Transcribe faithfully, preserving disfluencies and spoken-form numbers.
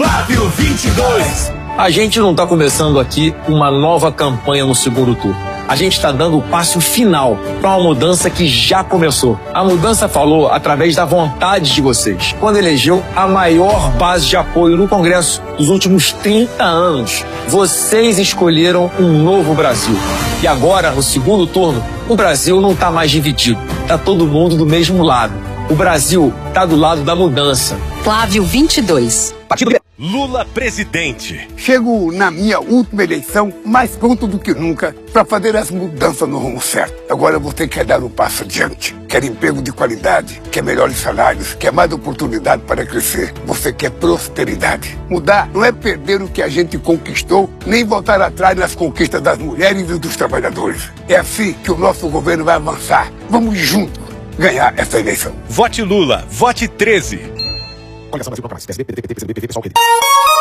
Flávio vinte e dois. A gente não está começando aqui uma nova campanha no segundo turno. A gente está dando o passo final para uma mudança que já começou. A mudança falou através da vontade de vocês, quando elegeu a maior base de apoio no Congresso dos últimos trinta anos. Vocês escolheram um novo Brasil. E agora, no segundo turno, o Brasil não está mais dividido. Está todo mundo do mesmo lado. O Brasil está do lado da mudança. Flávio vinte e dois. Partido Lula presidente. Chego na minha última eleição mais pronto do que nunca para fazer as mudanças no rumo certo. Agora você quer dar um passo adiante, quer emprego de qualidade, quer melhores salários, quer mais oportunidade para crescer. Você quer prosperidade. Mudar não é perder o que a gente conquistou, nem voltar atrás nas conquistas das mulheres e dos trabalhadores. É assim que o nosso governo vai avançar. Vamos juntos ganhar essa eleição. Vote Lula, vote treze. Coligação Brasil, P S D B, P D T, P C B, P V, Pessoal, P D.